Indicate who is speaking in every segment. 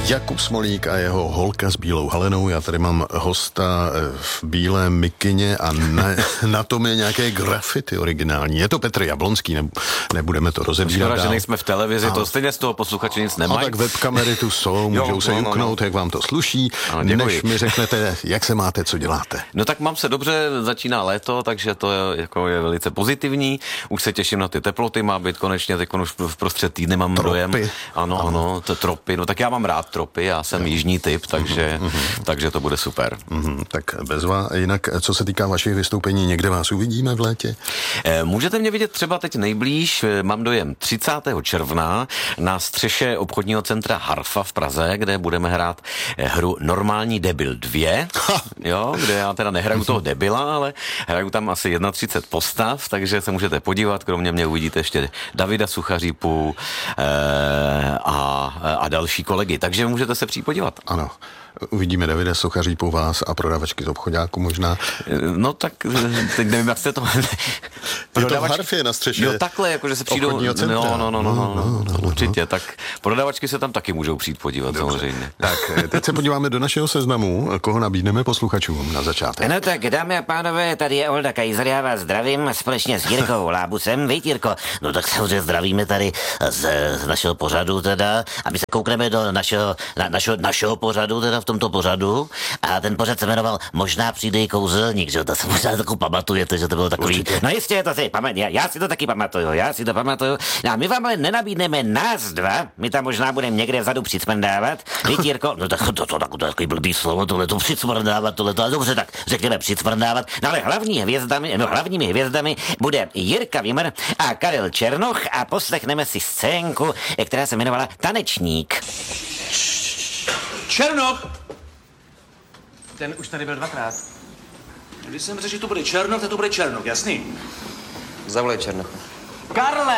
Speaker 1: Jakub Smolík a jeho holka s bílou halenou. Já tady mám hosta v bílé mikině a na tom je nějaké graffiti originální. Je to Petr Jablonský, nebudeme to rozebírat dál.
Speaker 2: Že nejsme v televizi, to stejně z toho posluchači nic nemají.
Speaker 1: A tak webkamery tu jsou, můžou se juknout, jak vám to sluší, než mi řeknete, jak se máte, co děláte.
Speaker 2: No tak mám se dobře, začíná léto, takže to je velice pozitivní. Už se těším na ty teploty, má být konečně, teď už v prostřed týdne mám dojem. Ano, to tropy, no tak já mám rád tropy, já jsem jižní typ, takže to bude super.
Speaker 1: Tak bezva. Jinak, co se týká vašich vystoupení, někde vás uvidíme v létě?
Speaker 2: Můžete mě vidět třeba teď nejblíž, mám dojem 30. června na střeše obchodního centra Harfa v Praze, kde budeme hrát hru Normální debil 2, jo, kde já teda nehraju toho debila, ale hraju tam asi 31 postav, takže se můžete podívat, kromě mě uvidíte ještě Davida Suchařípu a další kolegy, takže můžete se přijít podívat.
Speaker 1: Ano. Uvidíme Davida Suchařípu, vás a prodavačky z obchodáku možná.
Speaker 2: No tak, teď nevím, jak jste to...
Speaker 1: Je to v Harfě na střeše.
Speaker 2: Jo, takhle, jakože se přijdou... No, určitě, tak prodavačky se tam taky můžou přijít podívat, samozřejmě.
Speaker 1: Tak, teď se podíváme do našeho seznamu, koho nabídneme posluchačům na začátek.
Speaker 3: No tak, dámy a pánové, tady je Olda Kajzer, já vás zdravím společně s Jirkou Lábusem. Víte, Jirko? No tak samozřejmě zdravíme tady z našeho pořadu teda, aby se koukneme do našeho pořadu teda v tomto pořadu a ten pořad se jmenoval Možná přijde i kouzelník, že to se možná takovou pamatujete, že to bylo takový. Určitě. No jistě, to si já si to taky pamatuju, No a my vám ale nenabídneme nás dva, my tam možná budeme někde vzadu přicmrdávat. Víte, Jirko? No tak to takový blbý slovo, tohleto přicmrdávat, tohleto, dobře, tak řekněme přicmrdávat. No ale hlavními hvězdami bude Jirka Wimmer a Karel Černoch a poslechneme si scénku, která se jmenovala Tanečník.
Speaker 4: Černoch!
Speaker 5: Ten už tady byl dvakrát.
Speaker 4: Když jsem řekl, že to bude Černoch, tak to bude Černoch, jasný?
Speaker 5: Zavolej Černocha.
Speaker 4: Karle!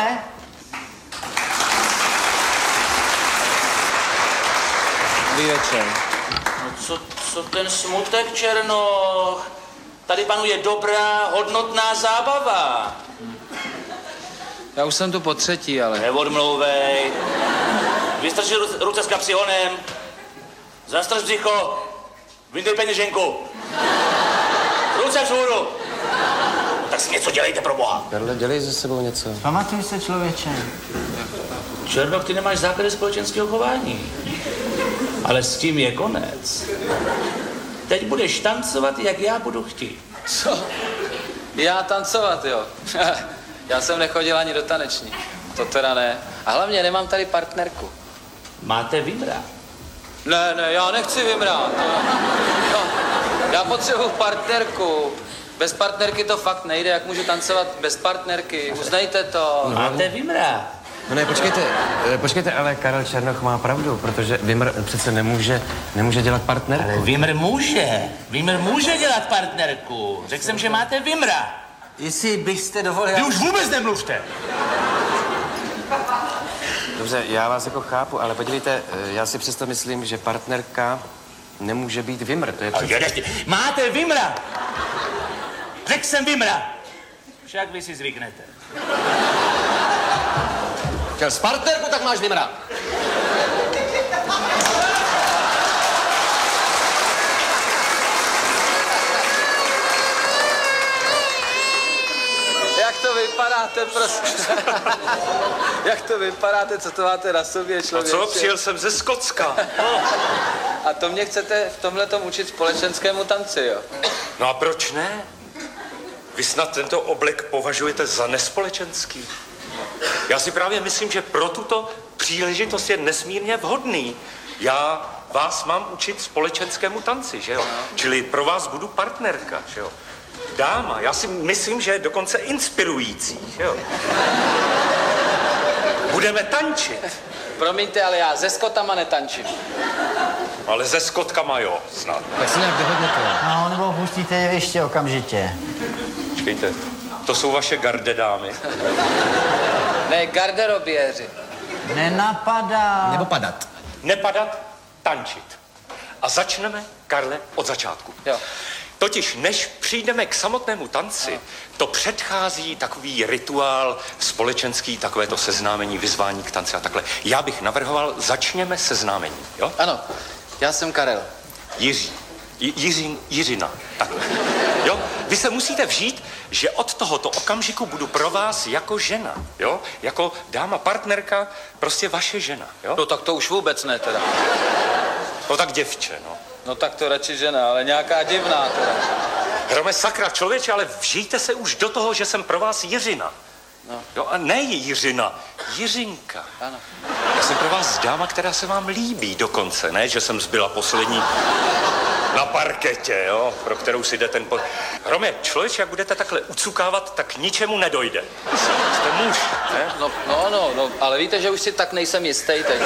Speaker 5: Dobrý večer.
Speaker 4: No co ten smutek, Černoch? Tady panuje dobrá, hodnotná zábava.
Speaker 5: Já už jsem tu po třetí, ale...
Speaker 4: Neodmlouvej. Vystrči ruce s kapsy honem. Zastrč břicho. Vyndej peněženku. Ruce vzhůru. Tak si něco dělejte, pro boha.
Speaker 5: Karle, dělej ze sebou něco.
Speaker 6: Pamatuj se, člověče.
Speaker 4: Černoch, ty nemáš základy společenského chování. Ale s tím je konec. Teď budeš tancovat, jak já budu chtít.
Speaker 5: Co? Já tancovat, jo? Já jsem nechodil ani do taneční. To teda ne. A hlavně nemám tady partnerku.
Speaker 4: Máte Wimra?
Speaker 5: Ne, já nechci vymrát. No, já potřebuji partnerku. Bez partnerky to fakt nejde. Jak můžu tancovat bez partnerky? Uznejte to.
Speaker 4: Máte Wimra?
Speaker 7: No ne, počkejte, ale Karel Černoch má pravdu, protože Wimr přece nemůže dělat partnerku.
Speaker 4: Ale Wimr může dělat partnerku. Řekl jsem, že máte Wimra.
Speaker 6: Jestli byste dovolil...
Speaker 4: Vy už vůbec nemluvte.
Speaker 7: Dobře, já vás jako chápu, ale podívejte, já si přesto myslím, že partnerka nemůže být Wimr, to je přece...
Speaker 4: Máte Wimra. Řekl jsem Wimra. Však vy si zvyknete.
Speaker 5: Chtěl s partnerku, tak máš Wimra. Jak to vypadáte, prosím? Jak to vypadáte, co to máte na sobě, člověče?
Speaker 8: A co? Přijel jsem ze Skotska.
Speaker 5: A to mě chcete v tomhletom učit společenskému tanci, jo?
Speaker 8: No a proč ne? Vy snad tento oblek považujete za nespolečenský? Já si právě myslím, že pro tuto příležitost je nesmírně vhodný. Já vás mám učit společenskému tanci, že jo? Čili pro vás budu partnerka, že jo? Dáma, já si myslím, že je dokonce inspirující, že jo? Budeme tančit.
Speaker 5: Promiňte, ale já se Skotama netančím.
Speaker 8: Ale se Skotkama jo, snad.
Speaker 7: Tak si nějak dohodněte.
Speaker 6: No, nebo pustíte je ještě okamžitě.
Speaker 8: Počkejte, to jsou vaše gardedámy.
Speaker 5: Ne, garderoběři.
Speaker 6: Nenapadá.
Speaker 7: Nebo padat.
Speaker 8: Nepadat, tančit. A začneme, Karle, od začátku.
Speaker 5: Jo.
Speaker 8: Totiž než přijdeme k samotnému tanci, to předchází takový rituál společenský, takové to seznámení, vyzvání k tanci a takhle. Já bych navrhoval, začněme seznámení, jo?
Speaker 5: Ano, já jsem Karel.
Speaker 8: Jiří. Jiřina. Takhle. Jo? Vy se musíte vžít, že od tohoto okamžiku budu pro vás jako žena, jo? Jako dáma, partnerka, prostě vaše žena, jo?
Speaker 5: No tak to už vůbec ne teda.
Speaker 8: No tak děvče, no.
Speaker 5: No tak to radši žena, ale nějaká divná teda.
Speaker 8: Hrome, sakra, člověče, ale vžijte se už do toho, že jsem pro vás Jiřina.
Speaker 5: No.
Speaker 8: Jo, a ne Jiřina, Jiřinka.
Speaker 5: Ano.
Speaker 8: Já jsem pro vás dáma, která se vám líbí dokonce, ne, že jsem zbyla poslední na parketě, jo, pro kterou si jde ten Hrome, člověče, jak budete takhle ucukávat, tak k ničemu nedojde. Jste muž, ne?
Speaker 5: No, ale víte, že už si tak nejsem jistý teď.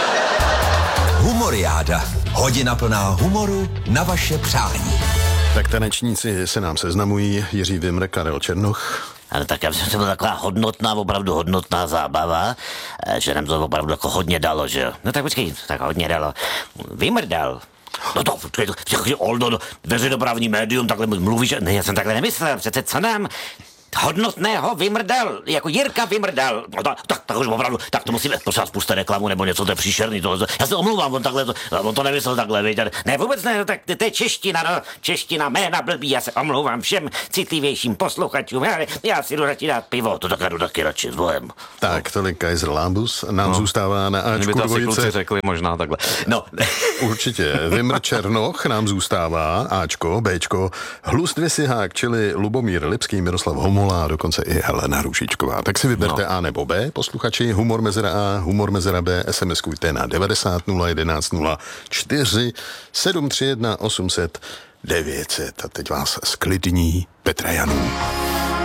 Speaker 9: Humoriáda. Hodina plná humoru na vaše přání.
Speaker 1: Tak tanečníci se nám seznamují. Jiří Vimr, Karel Černoch.
Speaker 3: Ale tak já myslím, že to byla taková hodnotná, opravdu hodnotná zábava, že nám to opravdu jako hodně dalo, že jo. No tak počkej, tak hodně dalo. Vymrdal. No to, počkej, Oldo, veřejnoprávní médium, takhle mluvíš, ne, já jsem takhle nemyslel, přece co nám hodnotného vymrdal, jako Jirka vymrdal. No tak už opravdu, tak to musíme, prosím vás, puste reklamu nebo něco, to je příšerný, to, já se omlouvám, on to nemyslel takhle, víte. Ne, vůbec ne, tak to je čeština, no, čeština, jména blbý, já se omlouvám všem citlivějším posluchačům, já si jdu radši dát pivo, to tak jdu taky radši s Bohem.
Speaker 1: Tak, tolik Kaiser Lambus, nám zůstává na Ačku
Speaker 2: by to asi
Speaker 1: dvojice.
Speaker 2: kluci řekli možná takhle. No.
Speaker 1: Určitě, Vimr Černoch nám zůstává, Ačko, Bčko, Hlus Dvěsihák, čili Lubomír Lipský, Miroslav Homola a dokonce i Helena Růžičková. Tak si vyberte A nebo B, posluchači, humor mezera A, humor mezera B, SMS-kujte na 90 011 04 731 800 900. A teď vás sklidní Petra Janů.